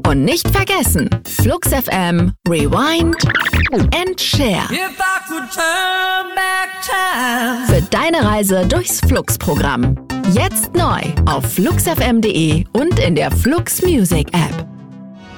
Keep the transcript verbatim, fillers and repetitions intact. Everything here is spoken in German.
Und nicht vergessen, Flux F M, Rewind and Share. Für deine Reise durchs Flux-Programm. Jetzt neu auf flux f m punkt de und in der Flux Music App.